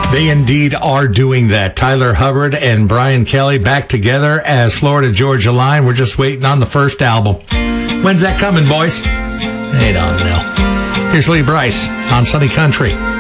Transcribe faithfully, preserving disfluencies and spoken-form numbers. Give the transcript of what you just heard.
They indeed are doing that. Tyler Hubbard and Brian Kelly back together as Florida Georgia Line. We're just waiting on the first album. When's that coming, boys? They don't know. Here's Lee Brice on Sunny Country.